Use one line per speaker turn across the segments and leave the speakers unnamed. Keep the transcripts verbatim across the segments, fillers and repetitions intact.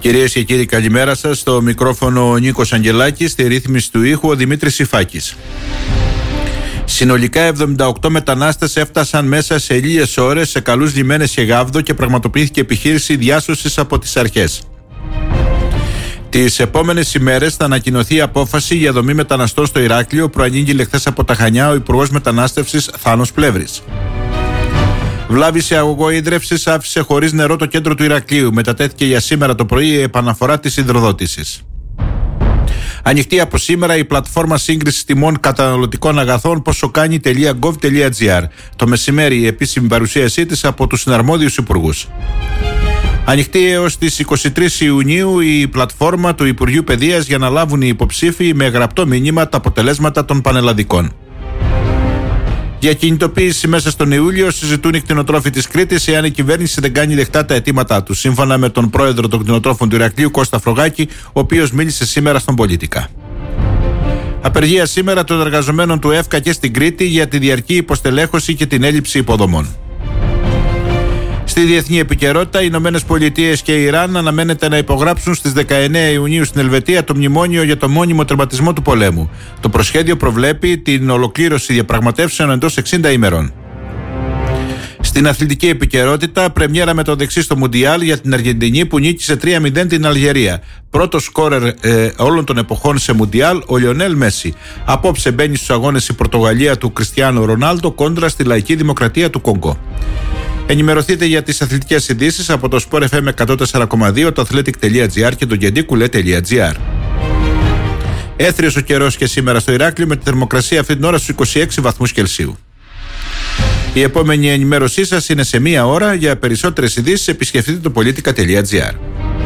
Κυρίες και κύριοι, καλημέρα σας. Στο μικρόφωνο ο Νίκος Αγγελάκης, στη ρύθμιση του ήχου ο Δημήτρης Ιφάκης. Συνολικά εβδομήντα οκτώ μετανάστες έφτασαν μέσα σε λίγες ώρες σε καλούς λιμένες και Γάβδο και πραγματοποιήθηκε επιχείρηση διάσωσης από τις αρχές. Τις επόμενες ημέρες θα ανακοινωθεί η απόφαση για δομή μεταναστών στο Ηράκλειο, προανήγγειλε χθες από τα Χανιά ο Υπουργός Μετανάστευσης Θάνος Πλεύρης. Βλάβη σε αγωγό ίδρευσης άφησε χωρίς νερό το κέντρο του Ηρακλείου. Μετατέθηκε για σήμερα το πρωί η επαναφορά της υδροδότησης. Ανοιχτή από σήμερα η πλατφόρμα σύγκρισης τιμών καταναλωτικών αγαθών ποσοκάνη τελεία γκοβ τελεία τζι άρ. Το μεσημέρι η επίσημη παρουσίασή της από τους συναρμόδιους υπουργούς. Ανοιχτή έως τις είκοσι τρεις Ιουνίου η πλατφόρμα του Υπουργείου Παιδείας για να λάβουν οι υποψήφοι με γραπτό μήνυμα τα αποτελέσματα των πανελλαδικών. Για κινητοποίηση μέσα στον Ιούλιο συζητούν οι κτηνοτρόφοι της Κρήτης εάν η κυβέρνηση δεν κάνει δεκτά τα αιτήματά τους, σύμφωνα με τον πρόεδρο των κτηνοτρόφων του Ηρακλείου, Κώστα Φρογάκη, ο οποίος μίλησε σήμερα στον Πολίτικα. Απεργία σήμερα των εργαζομένων του ΕΦΚΑ και στην Κρήτη για τη διαρκή υποστελέχωση και την έλλειψη υποδομών. Στη διεθνή επικαιρότητα, οι Ηνωμένες Πολιτείες και η Ιράν αναμένεται να υπογράψουν στις δεκαεννέα Ιουνίου στην Ελβετία το μνημόνιο για το μόνιμο τερματισμό του πολέμου. Το προσχέδιο προβλέπει την ολοκλήρωση διαπραγματεύσεων εντός εξήντα ημερών. Στην αθλητική επικαιρότητα, πρεμιέρα με το δεξί στο Μουντιάλ για την Αργεντινή που νίκησε τρία μηδέν την Αλγερία. Πρώτος σκόρερ ε, όλων των εποχών σε Μουντιάλ, ο Λιονέλ Μέση. Απόψε μπαίνει στους αγώνες η Πορτογαλία του Κριστιάνο Ρονάλντο κόντρα στη Λαϊκή Δημοκρατία του Κονγκό. Ενημερωθείτε για τις αθλητικές ειδήσεις από το Sport εφ εμ εκατόν τέσσερα κόμμα δύο, το athletic τελεία τζι άρ και το gedicoule τελεία τζι άρ. Έθριος ο καιρός και σήμερα στο Ηράκλειο με τη θερμοκρασία αυτή την ώρα στους είκοσι έξι βαθμούς Κελσίου. Η επόμενη ενημέρωσή σας είναι σε μία ώρα. Για περισσότερες ειδήσεις επισκεφτείτε το politica τελεία τζι άρ.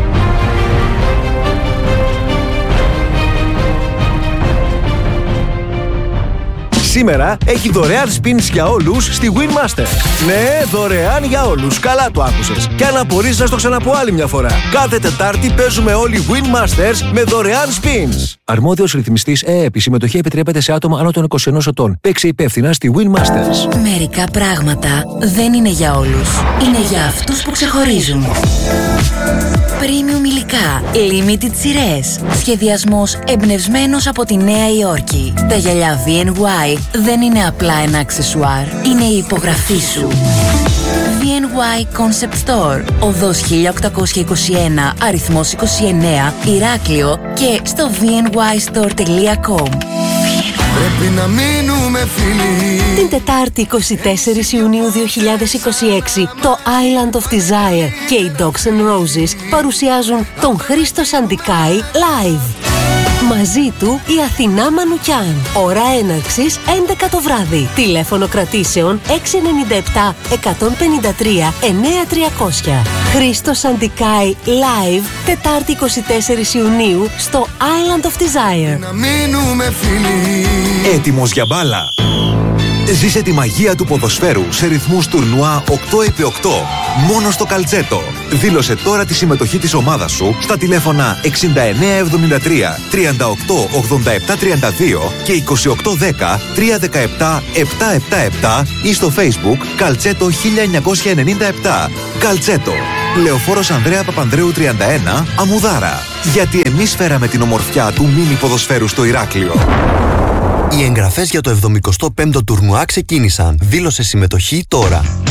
Σήμερα έχει δωρεάν spins για όλους στη Winmaster. Ναι, δωρεάν για όλους. Καλά το άκουσες. Και αν απορείς να στο ξαναπώ άλλη μια φορά. Κάθε Τετάρτη παίζουμε όλοι Winmasters με δωρεάν spins. Αρμόδιος ρυθμιστής ΕΕΠ. Η συμμετοχή επιτρέπεται σε άτομα άνω των είκοσι ενός ετών. Παίξε υπεύθυνα στη Winmasters.
Μερικά πράγματα δεν είναι για όλους. Είναι για αυτούς που ξεχωρίζουν. Premium υλικά, limited σειρές. Σχεδιασμός εμπνευσμένος από τη Νέα Υόρκη. Τα γυαλιά βι εν γουάι δεν είναι απλά ένα αξεσουάρ, είναι η υπογραφή σου. βι εν γουάι Concept Store, οδός χίλια οκτακόσια είκοσι ένα, αριθμός είκοσι εννέα, Ηράκλειο και στο βι εν γουάι στορ τελεία κομ.
Πρέπει να μείνουμε φίλοι.
Την Τετάρτη εικοστή τέταρτη Ιουνίου δύο χιλιάδες είκοσι έξι, το Island of Desire και οι Dogs and Roses παρουσιάζουν τον Χρήστο Σαντικάη live. Μαζί του η Αθηνά Μανουκιάν. Ώρα έναρξης έντεκα το βράδυ. Τηλέφωνο κρατήσεων έξι εννιά επτά εκατόν πενήντα τρία εννιά τριακόσια. Χρήστο Σαντικάη live Τετάρτη εικοστή τέταρτη Ιουνίου στο Island of Desire.
Να μείνουμε φίλοι.
Έτοιμος για μπάλα. Ζήσε τη μαγεία του ποδοσφαίρου σε ρυθμούς τουρνουά οκτώ επί οκτώ. Μόνο στο Καλτσέτο. Δήλωσε τώρα τη συμμετοχή της ομάδας σου στα τηλέφωνα εξήντα εννέα εβδομήντα τρία τριάντα οκτώ ογδόντα επτά τριάντα δύο και είκοσι οκτώ δέκα τριακόσια δεκαεπτά επτακόσια εβδομήντα επτά ή στο Facebook Καλτσέτο χίλια εννιακόσια ενενήντα επτά. Καλτσέτο. Λεωφόρος Ανδρέα Παπανδρέου τριάντα ένα, Αμμουδάρα. Γιατί εμείς φέραμε την ομορφιά του μίνι ποδοσφαίρου στο Ηράκλειο.
Οι εγγραφές για το εβδομηκοστό πέμπτο τουρνουά ξεκίνησαν. Δήλωσε συμμετοχή τώρα.